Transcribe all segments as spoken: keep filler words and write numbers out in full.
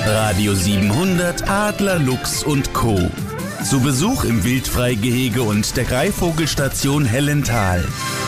Radio siebenhundert Adler, Luchs und Co. Zu Besuch im Wildfreigehege und der Greifvogelstation Hellental.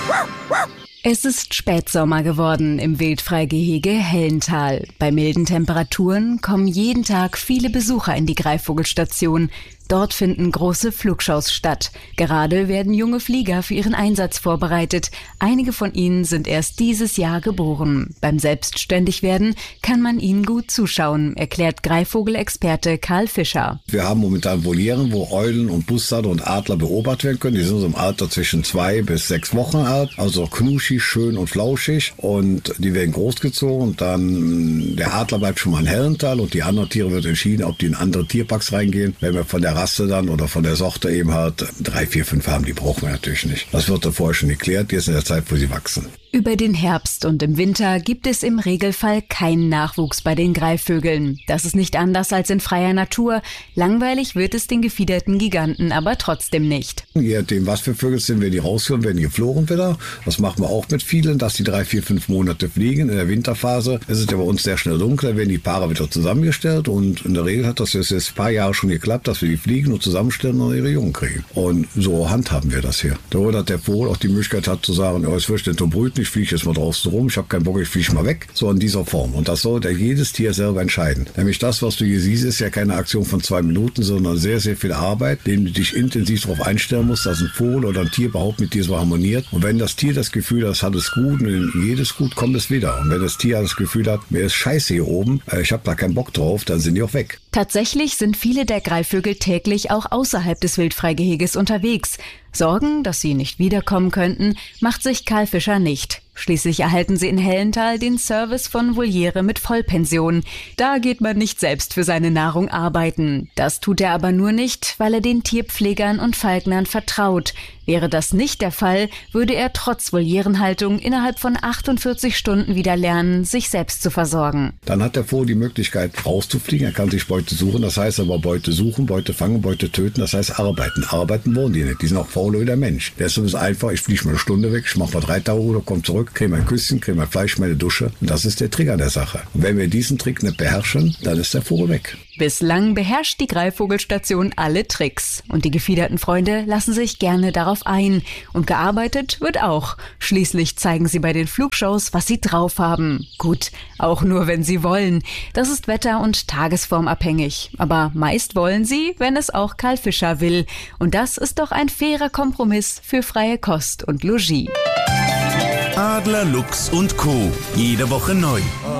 Es ist Spätsommer geworden im Wildfreigehege Hellental. Bei milden Temperaturen kommen jeden Tag viele Besucher in die Greifvogelstation. Dort finden große Flugshows statt. Gerade werden junge Flieger für ihren Einsatz vorbereitet. Einige von ihnen sind erst dieses Jahr geboren. Beim Selbstständigwerden kann man ihnen gut zuschauen, erklärt Greifvogelexperte Karl Fischer. Wir haben momentan Volieren, wo Eulen und Bussarde und Adler beobachtet werden können. Die sind so im Alter zwischen zwei bis sechs Wochen alt, also knuschig, schön und flauschig. Und die werden großgezogen. Und dann der Adler bleibt schon mal in Hellental und die anderen Tiere wird entschieden, ob die in andere Tierparks reingehen. Wenn wir von der Rasse dann oder von der Sorte eben halt drei, vier, fünf haben, die brauchen wir natürlich nicht. Das wird da vorher schon geklärt, jetzt in der Zeit, wo sie wachsen. Über den Herbst und im Winter gibt es im Regelfall keinen Nachwuchs bei den Greifvögeln. Das ist nicht anders als in freier Natur. Langweilig wird es den gefiederten Giganten aber trotzdem nicht. Je nachdem, was für Vögel sind, werden die rausführen, werden die geflogen wieder. Das machen wir auch mit vielen, dass die drei, vier, fünf Monate fliegen. In der Winterphase ist es ja bei uns sehr schnell dunkel, werden die Paare wieder zusammengestellt und in der Regel hat das jetzt ein paar Jahre schon geklappt, dass wir die fliegen und zusammenstellen und ihre Jungen kriegen. Und so handhaben wir das hier. Da hat der Vogel auch die Möglichkeit hat zu sagen, oh, es wird nicht zum Brüten, ich fliege jetzt mal draußen rum, ich habe keinen Bock, ich fliege mal weg. So in dieser Form. Und das sollte jedes Tier selber entscheiden. Nämlich das, was du hier siehst, ist ja keine Aktion von zwei Minuten, sondern sehr, sehr viel Arbeit, dem du dich intensiv darauf einstellen musst, dass ein Vogel oder ein Tier überhaupt mit dir so harmoniert. Und wenn das Tier das Gefühl hat, es hat es gut und jedes gut, kommt es wieder. Und wenn das Tier das Gefühl hat, mir ist scheiße hier oben, ich habe da keinen Bock drauf, dann sind die auch weg. Tatsächlich sind viele der Greifvögel täglich auch außerhalb des Wildfreigeheges unterwegs. Sorgen, dass sie nicht wiederkommen könnten, macht sich Karl Fischer nicht. Schließlich erhalten sie in Hellental den Service von Voliere mit Vollpension. Da geht man nicht selbst für seine Nahrung arbeiten. Das tut er aber nur nicht, weil er den Tierpflegern und Falknern vertraut. Wäre das nicht der Fall, würde er trotz Volierenhaltung innerhalb von achtundvierzig Stunden wieder lernen, sich selbst zu versorgen. Dann hat der Vogel die Möglichkeit rauszufliegen, er kann sich Beute suchen, das heißt aber Beute suchen, Beute fangen, Beute töten, das heißt arbeiten. Arbeiten wollen die nicht, die sind auch fauler wie der Mensch. Deshalb ist es einfach, ich fliege mal eine Stunde weg, ich mache mal drei Tage Ruhe, komme zurück, kriege mein Küsschen, kriege mein Fleisch, meine Dusche. Und das ist der Trigger der Sache. Und wenn wir diesen Trick nicht beherrschen, dann ist der Vogel weg. Bislang beherrscht die Greifvogelstation alle Tricks. Und die gefiederten Freunde lassen sich gerne darauf ein. Und gearbeitet wird auch. Schließlich zeigen sie bei den Flugshows, was sie drauf haben. Gut, auch nur, wenn sie wollen. Das ist wetter- und tagesformabhängig. Aber meist wollen sie, wenn es auch Karl Fischer will. Und das ist doch ein fairer Kompromiss für freie Kost und Logis. Adler, Luchs und Co. Jede Woche neu.